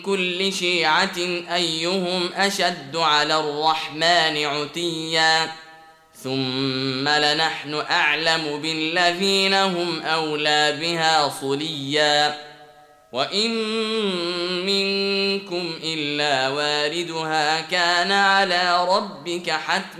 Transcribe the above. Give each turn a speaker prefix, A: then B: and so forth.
A: كل شيعة أيهم أشد على الرحمن عتيا ثم لنحن أعلم بالذين هم أولى بها صليا وإن منكم إلا واردها كان على ربك حتما